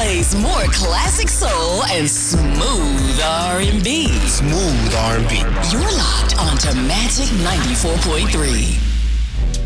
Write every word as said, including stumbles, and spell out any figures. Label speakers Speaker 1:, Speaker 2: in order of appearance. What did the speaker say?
Speaker 1: plays more classic soul and smooth R and B.
Speaker 2: Smooth R and B.
Speaker 1: You're locked onto Magic ninety-four point three.